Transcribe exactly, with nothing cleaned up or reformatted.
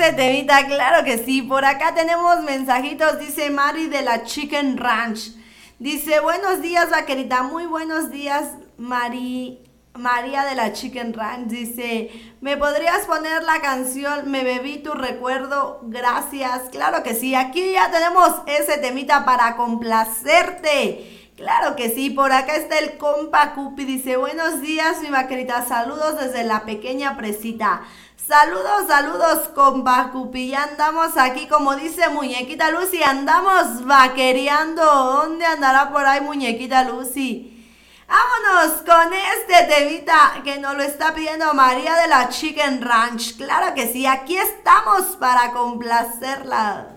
ese temita, claro que sí. Por acá tenemos mensajitos, dice Mari de la Chicken Ranch. Dice, buenos días, vaquerita, muy buenos días, Mari. María de la Chicken Ranch dice, ¿me podrías poner la canción Me bebí tu recuerdo? Gracias. Claro que sí, aquí ya tenemos ese temita para complacerte. Claro que sí, por acá está el compa Cupi, dice, buenos días, mi vaquerita, saludos desde la pequeña presita. Saludos, saludos, compa Cupi, ya andamos aquí, como dice Muñequita Lucy, andamos vaquereando. ¿Dónde andará por ahí Muñequita Lucy? Vámonos con este temita que nos lo está pidiendo María de la Chicken Ranch. Claro que sí, aquí estamos para complacerla.